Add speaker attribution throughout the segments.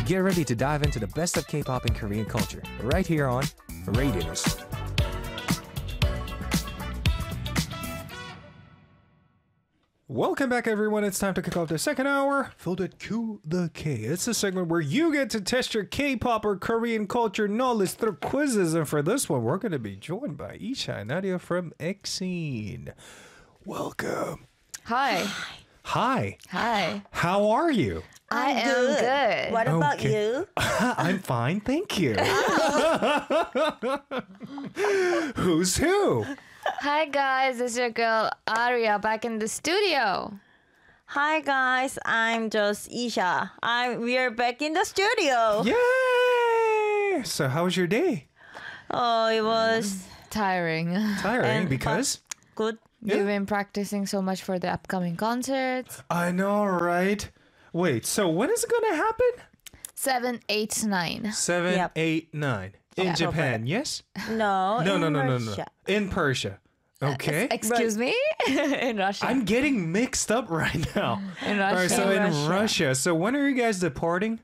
Speaker 1: Get ready to dive into the best of K-pop and Korean culture, right here on Radius. Welcome back, everyone. It's time to kick off the second hour, filled with Q the K. It's a segment where you get to test your K-pop or Korean culture knowledge through quizzes. And for this one, we're going to be joined by Isha and Nadia from Exene. Welcome.
Speaker 2: Hi.
Speaker 1: Hi.
Speaker 2: Hi.
Speaker 1: How are you?
Speaker 2: I am good.
Speaker 3: What about
Speaker 1: Okay.
Speaker 3: you?
Speaker 1: I'm fine, thank you. Who's who?
Speaker 2: Hi guys, this is your girl Aria back in the studio.
Speaker 3: Hi guys, I'm just Isha. We are back in the studio.
Speaker 1: Yay! So how was your day?
Speaker 3: Oh, it was
Speaker 2: Tiring.
Speaker 1: Tiring
Speaker 3: And
Speaker 1: because
Speaker 3: good.
Speaker 1: Yeah.
Speaker 2: We've been practicing so much for the upcoming concerts.
Speaker 1: I know, right? Wait, so when is it gonna happen?
Speaker 2: 7, 8, 9.
Speaker 1: 7,
Speaker 3: Yep.
Speaker 1: 8, 9. In
Speaker 2: Yeah.
Speaker 1: Japan, yes?
Speaker 3: No,
Speaker 1: No,
Speaker 3: in
Speaker 1: no.
Speaker 3: Russia.
Speaker 1: In Persia. Okay.
Speaker 2: Excuse me? In Russia.
Speaker 1: I'm getting mixed up right now.
Speaker 2: In
Speaker 1: All right,
Speaker 2: Russia.
Speaker 1: so in
Speaker 3: Russia.
Speaker 1: Russia. So when are you guys departing?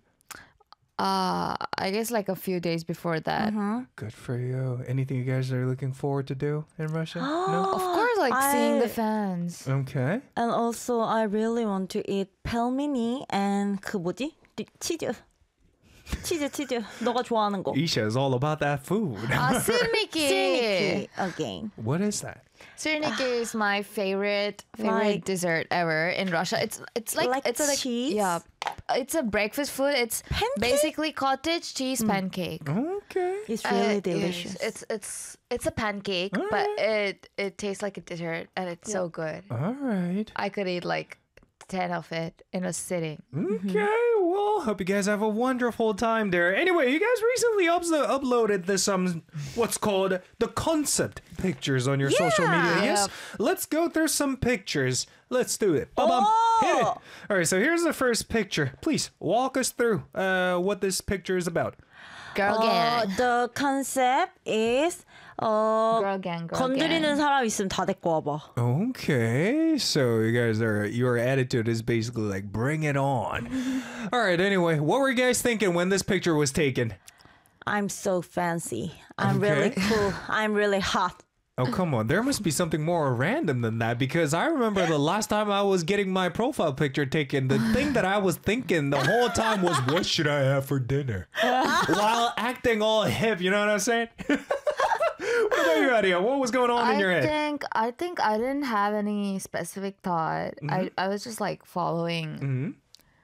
Speaker 2: I guess like a few days before that.
Speaker 1: Good for you. Anything you guys are looking forward to do in Russia? No?
Speaker 2: Of course, like seeing the
Speaker 3: I-
Speaker 2: fans.
Speaker 1: Okay.
Speaker 3: And also, I really want to eat pelmeni and 그 뭐지? 치즈. 치즈. 너가 좋아하는 거.
Speaker 1: Isha is all about that food.
Speaker 2: Sirniki.
Speaker 3: Sirniki again.
Speaker 1: What is that?
Speaker 2: Sirniki is my favorite
Speaker 3: Like-
Speaker 2: dessert ever in Russia. It's like it's like
Speaker 3: cheese?
Speaker 2: yeah. It's a breakfast food. It's
Speaker 3: Pancake?
Speaker 2: basically cottage cheese pancake.
Speaker 1: Okay.
Speaker 3: It's really
Speaker 2: It is.
Speaker 3: delicious.
Speaker 2: It's a pancake, but it tastes like a dessert and it's so good.
Speaker 1: All right.
Speaker 2: I could eat like 10 of it in a sitting.
Speaker 1: Okay, well, hope you guys have a wonderful time there. Anyway, you guys recently uploaded this what's called the concept pictures on your social media. Yes, let's go through some pictures. Let's do it. Ba-bum. Hit it. All right, so here's the first picture. Please walk us through what this picture is about.
Speaker 2: Girl gang.
Speaker 3: The concept is
Speaker 2: Girl gang.
Speaker 3: 건드리는 사람 있으면 다 데리고 와봐.
Speaker 1: Okay, so you guys your attitude is basically like bring it on. All right, anyway, what were you guys thinking when this picture was taken?
Speaker 3: I'm so fancy. I'm really
Speaker 1: Okay.
Speaker 3: cool. I'm really hot.
Speaker 1: Oh, come on. There must be something more random than that because I remember the last time I was getting my profile picture taken, the thing that I was thinking the whole time was, what should I have for dinner? While acting all hip, you know what I'm saying? What about you, Adia? What was going on in your head?
Speaker 2: I think I didn't have any specific thought. I was just like following.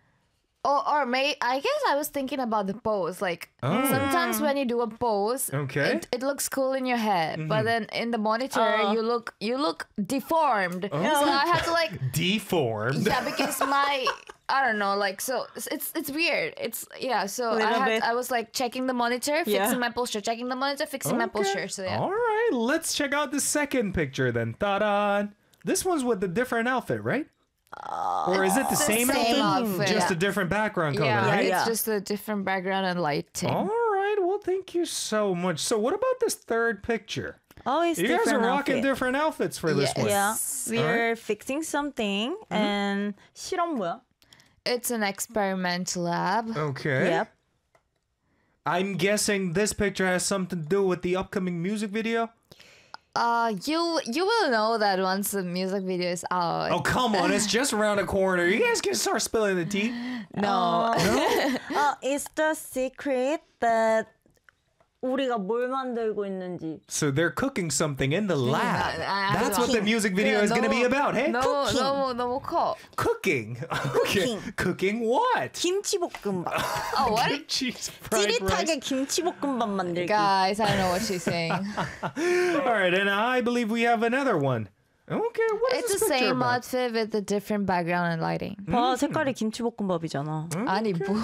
Speaker 2: I guess I was thinking about the pose. Like sometimes when you do a pose,
Speaker 1: Okay.
Speaker 2: it looks cool in your head, but then in the monitor you look deformed. So I had to like
Speaker 1: Deformed.
Speaker 2: yeah, because I don't know, like so it's weird. So
Speaker 3: Little bit.
Speaker 2: I was like checking the monitor, fixing my posture, checking the monitor, fixing my posture. So yeah.
Speaker 1: All right, let's check out the second picture then. Ta-da! This one's with a different outfit, right? Or is it the same outfit? Just
Speaker 2: yeah.
Speaker 1: a different background color,
Speaker 2: Yeah,
Speaker 1: right?
Speaker 2: it's
Speaker 3: Yeah.
Speaker 2: just a different background and lighting.
Speaker 1: All right, well, thank you so much. So what about this third picture?
Speaker 3: Oh, it's
Speaker 1: You guys are
Speaker 3: different
Speaker 1: rocking
Speaker 3: outfit.
Speaker 1: different outfits for this one.
Speaker 3: Yeah,
Speaker 2: Yes.
Speaker 3: we're fixing something and 실험 뭐야?
Speaker 2: It's an experimental lab.
Speaker 1: Okay.
Speaker 3: Yep.
Speaker 1: I'm guessing this picture has something to do with the upcoming music video.
Speaker 2: You will know that once the music video is out.
Speaker 1: Oh, come on, it's just around the corner. You guys can start spilling the tea.
Speaker 2: No.
Speaker 3: It's the secret that 우리가 뭘 만들고 있는지.
Speaker 1: So they're cooking something in the lab.
Speaker 2: I
Speaker 1: That's
Speaker 2: don't
Speaker 1: what the music video is going to be about, hey?
Speaker 2: 너무 커.
Speaker 1: Cooking. Okay. Cooking what?
Speaker 3: 김치볶음밥.
Speaker 2: Oh, what?
Speaker 1: Cheese fried rice.
Speaker 3: 찌릿하게 김치볶음밥 만들기.
Speaker 2: Guys, I don't know what she's saying.
Speaker 1: All right, and I believe we have another one. Okay, what is
Speaker 2: It's the
Speaker 1: this picture
Speaker 2: same
Speaker 1: about?
Speaker 2: outfit with a different background and lighting.
Speaker 3: 봐, 색깔이 김치볶음밥이잖아.
Speaker 2: 아니 뭐.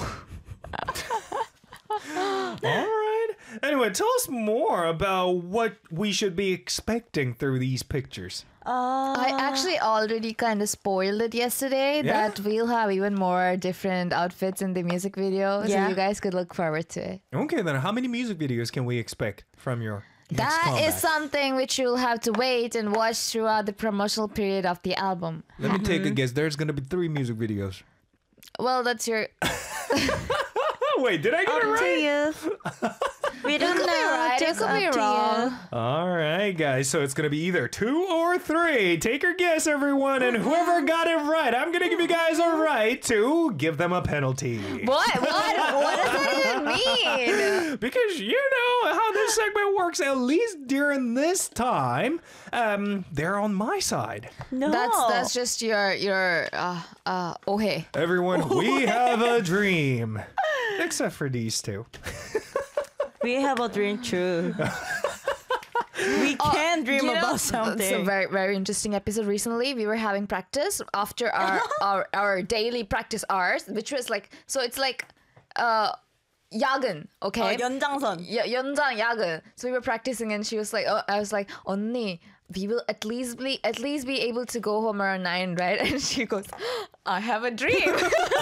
Speaker 1: All right. Anyway, tell us more about what we should be expecting through these pictures.
Speaker 2: I actually already kind of spoiled it yesterday
Speaker 1: Yeah?
Speaker 2: that we'll have even more different outfits in the music video, so
Speaker 3: Yeah.
Speaker 2: you guys could look forward to it.
Speaker 1: Okay, then how many music videos can we expect from your next
Speaker 2: That is
Speaker 1: comeback?
Speaker 2: something which you'll have to wait and watch throughout the promotional period of the album.
Speaker 1: Let me take a guess. There's going to be 3 music videos.
Speaker 2: Well, that's your
Speaker 1: Wait, did I get it
Speaker 3: Up to
Speaker 1: right?
Speaker 3: you. We don't
Speaker 2: could be
Speaker 3: know.
Speaker 2: right, it
Speaker 3: Just
Speaker 2: could be
Speaker 3: up to
Speaker 2: wrong.
Speaker 3: you.
Speaker 1: All right, guys. So it's going to be either 2 or 3. Take your guess, everyone. And whoever got it right, I'm going to give you guys a right to give them a penalty.
Speaker 2: What? What does that even mean?
Speaker 1: Because you know how this segment works, at least during this time, they're on my side.
Speaker 3: No.
Speaker 2: That's just your 오해.
Speaker 1: Everyone, we have a dream. Except for these two.
Speaker 3: We have a dream too. We can dream about
Speaker 2: It's a
Speaker 3: something.
Speaker 2: very, very interesting episode recently. We were having practice after our daily practice hours, which was like, so it's like 야근, okay?
Speaker 3: 연장선.
Speaker 2: 연장 야근. So we were practicing and she was like, I was like, 언니, we will at least be able to go home around 9, right? And she goes, I have a dream.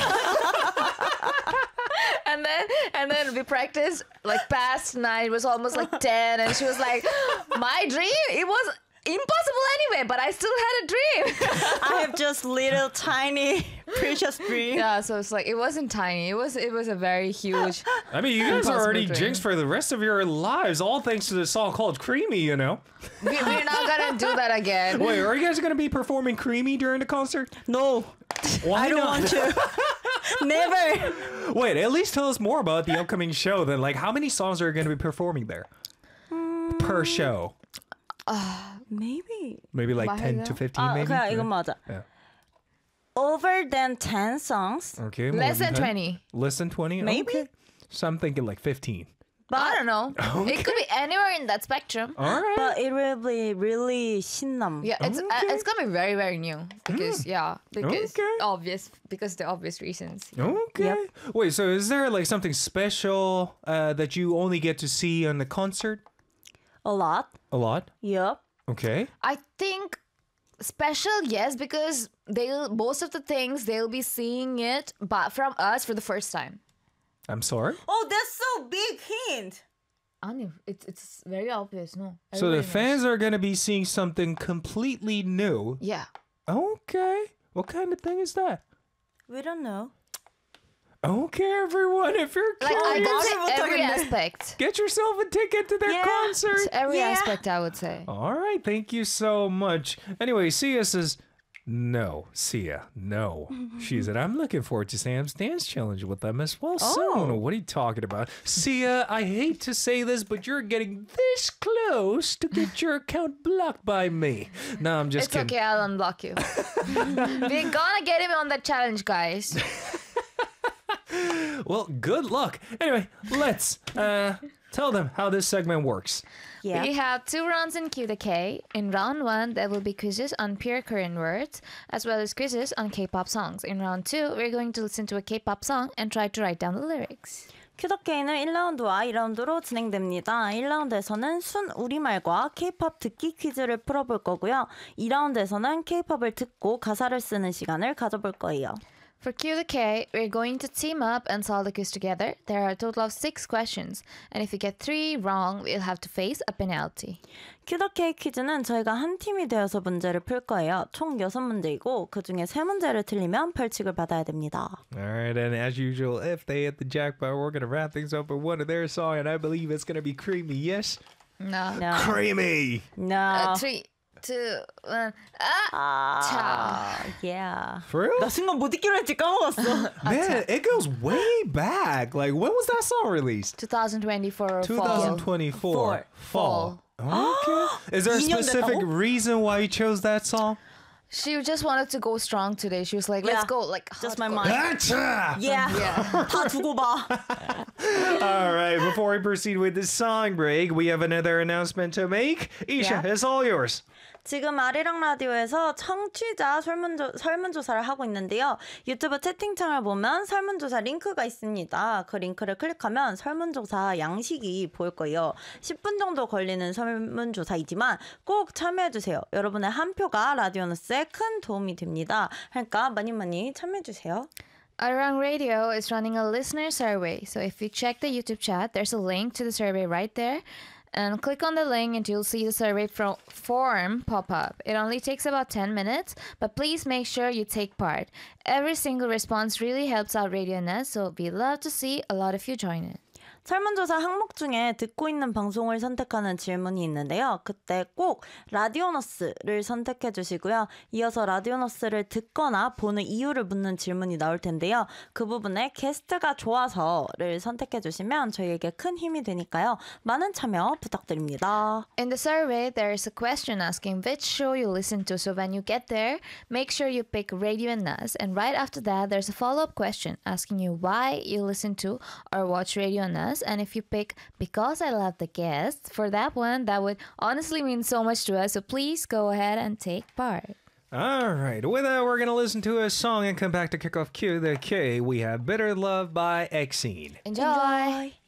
Speaker 2: And then we practiced like past 9. It was almost like 10, and she was like, my dream, it was impossible anyway, but I still had a dream.
Speaker 3: I have just little tiny precious dream.
Speaker 2: Yeah, so it's like it wasn't tiny. It was a very huge.
Speaker 1: I mean, you guys are
Speaker 2: Impossible
Speaker 1: already
Speaker 2: dream.
Speaker 1: jinxed for the rest of your lives, all thanks to this song called Creamy, you know?
Speaker 2: We're not gonna do that again.
Speaker 1: Wait, are you guys going to be performing Creamy during the concert?
Speaker 3: No,
Speaker 1: Why
Speaker 3: I don't
Speaker 1: not?
Speaker 3: want to. Never.
Speaker 1: Wait, at least tell us more about the upcoming show then. Like, how many songs are you going to be performing there? Per show?
Speaker 3: Maybe.
Speaker 1: Maybe like 10 to 15,
Speaker 3: 아,
Speaker 1: maybe?
Speaker 3: 그냥 이건 맞아.
Speaker 1: Yeah.
Speaker 3: Over than 10 songs.
Speaker 1: Okay.
Speaker 2: Less
Speaker 1: more
Speaker 2: than
Speaker 1: 10.
Speaker 2: 20.
Speaker 1: Less than 20?
Speaker 3: Maybe.
Speaker 1: Okay. So I'm thinking like 15.
Speaker 2: I don't know. It could be anywhere in that spectrum.
Speaker 1: All right.
Speaker 3: But it will be really 신남.
Speaker 2: Yeah, it's gonna be very, very new because
Speaker 1: Okay.
Speaker 2: the obvious reasons.
Speaker 1: Okay.
Speaker 3: Yep.
Speaker 1: Wait, so is there like something special that you only get to see on the concert?
Speaker 3: A lot.
Speaker 1: A lot?
Speaker 3: Yup.
Speaker 1: Okay.
Speaker 2: I think special, yes, because most of the things they'll be seeing it, but from us for the first time.
Speaker 1: I'm sorry.
Speaker 3: Oh, that's so big hint.
Speaker 2: Anu, it's very obvious, no.
Speaker 1: So the
Speaker 2: Everybody knows.
Speaker 1: fans are going to be seeing something completely new.
Speaker 2: Yeah.
Speaker 1: Okay. What kind of thing is that?
Speaker 3: We don't know.
Speaker 1: Okay, everyone, if you're
Speaker 2: Like I
Speaker 1: curious,
Speaker 2: can say
Speaker 3: 말을
Speaker 2: every
Speaker 3: 못하겠네.
Speaker 2: aspect.
Speaker 1: get yourself a ticket to their
Speaker 3: Yeah.
Speaker 1: concert.
Speaker 2: Every
Speaker 3: Yeah.
Speaker 2: aspect, I would say.
Speaker 1: All right, thank you so much. Anyway, Sia says, no, Sia, no. She said, I'm looking forward to Sam's dance challenge with them as well soon. What are you talking about? Sia, I hate to say this, but you're getting this close to get your account blocked by me. No, I'm just
Speaker 2: It's
Speaker 1: kidding.
Speaker 2: okay, I'll unblock you. We're gonna get him on that challenge, guys.
Speaker 1: Well, good luck. Anyway, let's tell them how this segment works.
Speaker 3: Yeah.
Speaker 2: We have 2 rounds in Q the K. In round 1, there will be quizzes on pure Korean words, as well as quizzes on K-pop songs. In round 2, we're going to listen to a K-pop song and try to write down the lyrics.
Speaker 3: 큐더케이는 1라운드와 2라운드로 진행됩니다. 1라운드에서는 순 우리말과 K-pop 듣기 퀴즈를 풀어볼 거고요. 2라운드에서는 K-pop을 듣고 가사를 쓰는 시간을 가져볼 거예요.
Speaker 2: For Q the K, we're going to team up and solve the quiz together. There are a total of 6 questions, and if you get 3 wrong, we'll have to face a penalty.
Speaker 3: 큐더케이 퀴즈는 저희가 한 팀이 되어서 문제를 풀 거예요. 총 6문제이고 그중에 3문제를 틀리면 벌칙을 받아야 됩니다.
Speaker 1: All right, and as usual, if they hit the jackpot, we're going to wrap things up with one of their songs, and I believe it's going to be Creamy, yes?
Speaker 2: No.
Speaker 3: No.
Speaker 1: Creamy!
Speaker 3: No.
Speaker 2: 3, 2, 1.
Speaker 3: Yeah.
Speaker 1: For real?
Speaker 3: 나 순간 못 듣기로 했지 까먹었어.
Speaker 1: Man, it goes way back. Like, when was that song released?
Speaker 2: 2024 fall.
Speaker 1: 2024. Fall. Okay. Is there a
Speaker 3: 2년
Speaker 1: specific
Speaker 3: 됐다고?
Speaker 1: reason why you chose that song?
Speaker 2: She just wanted to go strong today. She was like, let's
Speaker 3: Yeah.
Speaker 2: go. Like,
Speaker 3: Just my
Speaker 2: hardcore.
Speaker 3: mind.
Speaker 1: Gotcha!
Speaker 3: Yeah.
Speaker 2: Yeah.
Speaker 3: 다 두고 봐.
Speaker 1: All right, before we proceed with the song break, we have another announcement to make. Isha,
Speaker 3: Yeah.
Speaker 1: it's all yours.
Speaker 3: 지금 아리랑 라디오에서 청취자 설문조사를 하고 있는데요. 유튜브 채팅창을 보면 설문조사 링크가 있습니다. 그 링크를 클릭하면 설문조사 양식이 보일 거예요. 10분 정도 걸리는 설문조사이지만 꼭 참여해주세요. 여러분의 한 표가 라디오너스에 큰 도움이 됩니다. 그러니까 많이 참여해주세요.
Speaker 2: Arirang Radio is running a listener survey. So if you check the YouTube chat, there's a link to the survey right there. and click on the link and you'll see the survey form pop up. It only takes about 10 minutes, but please make sure you take part. Every single response really helps out Radio Nest, so we'd love to see a lot of you join it.
Speaker 3: 설문조사 항목 중에 듣고 있는 방송을 선택하는 질문이 있는데요. 그때 꼭 라디오너스를 선택해 주시고요. 이어서 라디오너스를 듣거나 보는 이유를 묻는 질문이 나올 텐데요. 그 부분에 게스트가 좋아서를 선택해 주시면 저희에게 큰 힘이 되니까요. 많은 참여 부탁드립니다.
Speaker 2: In the survey, there is a question asking which show you listen to. So when you get there, make sure you pick Radio and Nas. And right after that, there's a follow-up question asking you why you listen to or watch Radio and Nas. And if you pick because I love the guests, for that one, that would honestly mean so much to us. So please go ahead and take part.
Speaker 1: All right. With that, we're going to listen to a song and come back to kick off Q the K. We have Bitter Love by Exene.
Speaker 2: Enjoy.